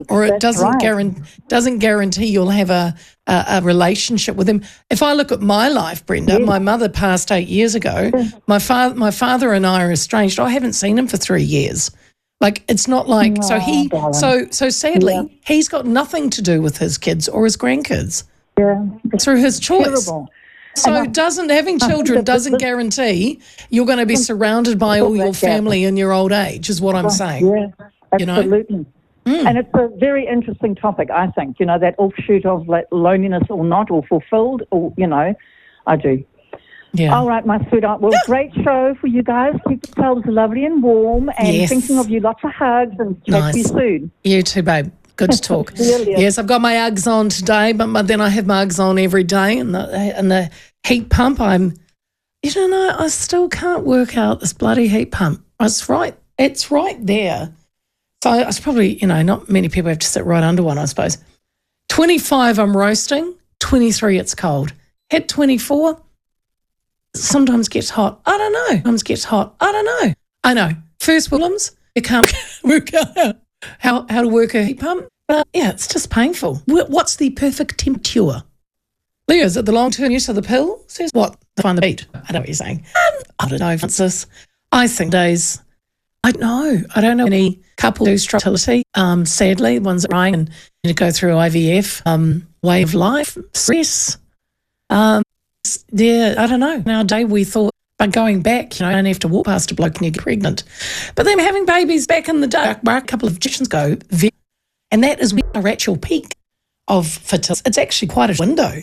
or it That's doesn't guarantee you'll have a relationship with him. If I look at my life, Brenda, my mother passed 8 years ago. My father and I are estranged. I haven't seen him for 3 years. Like, it's not like, so sadly, he's got nothing to do with his kids or his grandkids. Yeah. Through his choice. Terrible. So having children doesn't guarantee you're going to be surrounded by all your family in your old age, is what I'm saying. Yeah, absolutely. You know? And it's a very interesting topic, I think, that offshoot of loneliness or not, or fulfilled, or, I do. Yeah. All right, my sweetheart. Well, great show for you guys. Keep yourselves lovely and warm, and thinking of you, lots of hugs, and chat to you soon. You too, babe. Good to talk. Yes, I've got my Uggs on today, but then I have my Uggs on every day, and the heat pump, I still can't work out this bloody heat pump. It's right there. So it's probably, not many people have to sit right under one, I suppose. 25, I'm roasting. 23, it's cold. Hit 24, sometimes gets hot. I don't know. Sometimes gets hot. I don't know. I know. First problems, you can't work out how to work a heat pump. But it's just painful. What's the perfect temperature? Leo, is it the long-term use of the pill? Says what? Find the beat. I know what you're saying. I don't know, Francis. I think days. I don't know any couple who struggle with fertility. Sadly, ones that are trying and need to go through IVF, way of life, stress. I don't know. Nowadays we thought, but going back, you don't have to walk past a bloke and you get pregnant. But then having babies back in the day, a couple of generations ago, and that is when our actual peak of fertility. It's actually quite a window,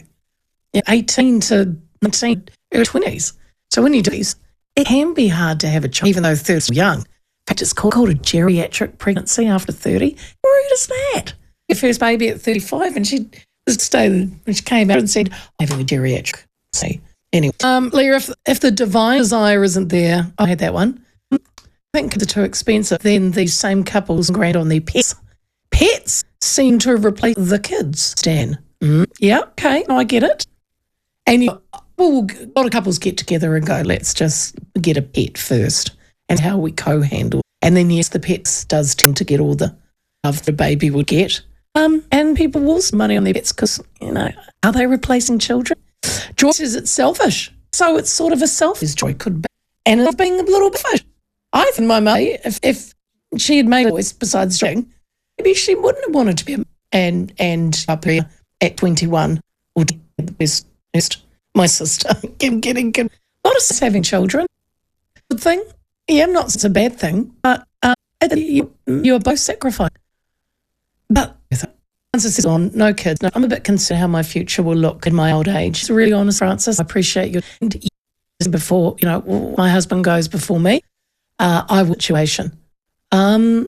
18 to 19, early 20s. So when you do these, it can be hard to have a child, even though 30 is young. In fact, it's called a geriatric pregnancy after 30. How rude is that? Her first baby at 35, and she came out and said, I'm having a geriatric. See, anyway. Leah, if the divine desire isn't there, I had that one. I think they're too expensive. Then these same couples grant on their pets. Pets seem to have replaced the kids, Stan. Yeah, okay, I get it. And a lot of couples get together and go, let's just get a pet first, and how we co-handle. And then, yes, the pets does tend to get all the love the baby would get. And people will spend money on their pets because, are they replacing children? Joy says it's selfish. So it's sort of a selfish joy, could be. And it's being a little bit selfish. I think my mum, if she had made a choice besides drinking, maybe she wouldn't have wanted to be and up here at 21 or the best. My sister, getting a lot of having children. Good thing. Yeah, I'm not. It's a bad thing, but you are both sacrificed. But Francis says on, no kids. No, I'm a bit concerned how my future will look in my old age. It's really honest, Francis. I appreciate you. Before, my husband goes before me. I will situation. I've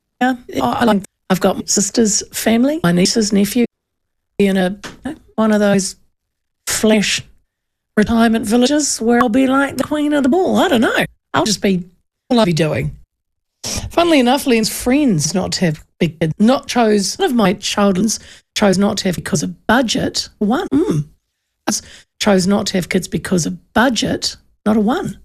got my sister's family, my niece's nephew, in one of those flash retirement villages where I'll be like the queen of the ball. I don't know. I'll just be all I'll be doing. Funnily enough, Leon's friends not to have big kids. One of my children's chose not to have because of budget. One. Chose not to have kids because of budget. Not a one.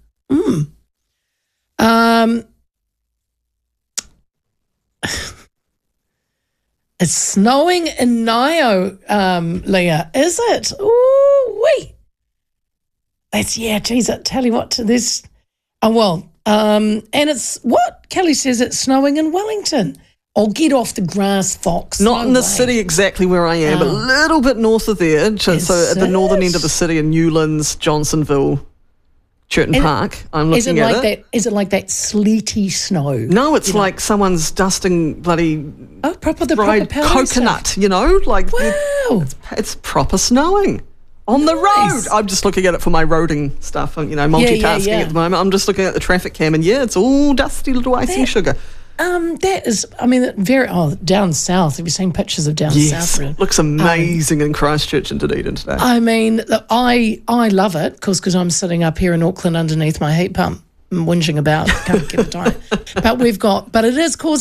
It's snowing in Nio, Leah. Is it? Ooh, wee. Geez, I tell you what, this. And it's what? Kelly says it's snowing in Wellington. Oh, get off the grass, Fox. Not in the city exactly where I am, but a little bit north of there. So at the northern end of the city in Newlands, Johnsonville, Churton Park. I'm looking at it. Is it like that sleety snow? No, it's like someone's dusting bloody proper dried coconut, stuff. Wow. It's proper snowing. On the road. I'm just looking at it for my roading stuff, multitasking at the moment. I'm just looking at the traffic cam and it's all dusty little icing sugar. That is, down south. Have you seen pictures of down south? Yes, looks amazing in Christchurch and Dunedin today. I mean, look, I love it because I'm sitting up here in Auckland underneath my heat pump, whinging about, can't get the time. But it is causing